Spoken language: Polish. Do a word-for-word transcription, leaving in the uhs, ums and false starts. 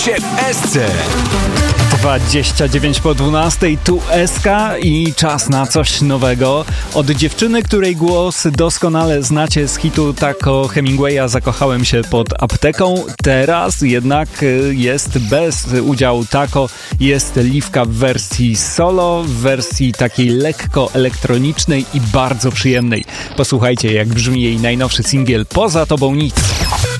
W S C. dwadzieścia dziewięć po dwunastej, tu S K i czas na coś nowego. Od dziewczyny, której głos doskonale znacie z hitu Taco Hemingwaya Zakochałem się pod apteką, teraz jednak jest bez udziału Taco, jest Liwka w wersji solo, w wersji takiej lekko elektronicznej i bardzo przyjemnej. Posłuchajcie, jak brzmi jej najnowszy singiel Poza tobą nic.